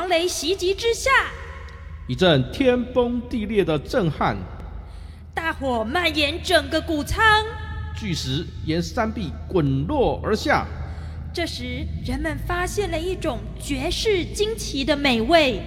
雷袭击之下， 一阵天崩地裂的震撼， 大火蔓延整个谷仓， 巨石沿山壁滚落而下。 这时，人们发现了一种绝世惊奇的美味。